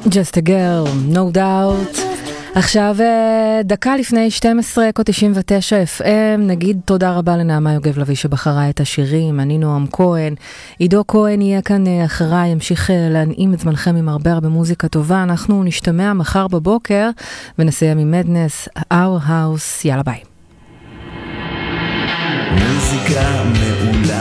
Just a girl, no doubt. עכשיו דקה לפני 12, קו 99 FM, נגיד תודה רבה לנעמה יוגב לוי שבחרה את השירים, אני נועם כהן, עידו כהן יהיה כאן אחריי, ימשיך להנעים את זמנכם עם הרבה מוזיקה טובה, אנחנו נשתמע מחר בבוקר ונסיים עם מדנס, Our House, יאללה ביי. מוזיקה מעולה